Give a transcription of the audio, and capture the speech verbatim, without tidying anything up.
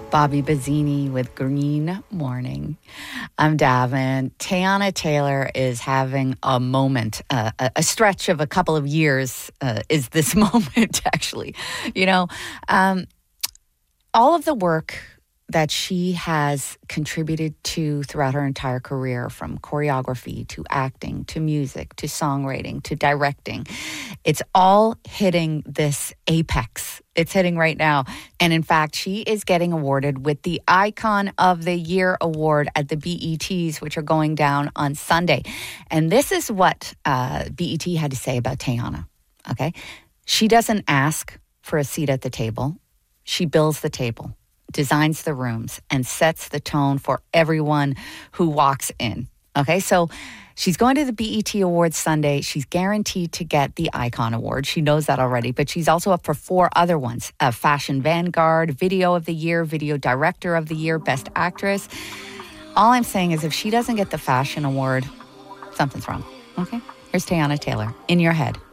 Bobby Bazzini with Green Morning. I'm Davin. Teyana Taylor is having a moment, uh, a, a stretch of a couple of years uh, is this moment, actually. You know, um, all of the work that she has contributed to throughout her entire career, from choreography to acting to music to songwriting to directing, it's all hitting this apex. It's hitting right now. And in fact, she is getting awarded with the Icon of the Year award at the B E Ts, which are going down on Sunday. And this is what uh, B E T had to say about Teyana, okay? She doesn't ask for a seat at the table. She builds the table, designs the rooms, and sets the tone for everyone who walks in. Okay, so she's going to the B E T Awards Sunday. She's guaranteed to get the Icon Award. She knows that already, but she's also up for four other ones. A Fashion Vanguard, Video of the Year, Video Director of the Year, Best Actress. All I'm saying is if she doesn't get the Fashion Award, something's wrong. Okay, here's Teyana Taylor, In Your Head.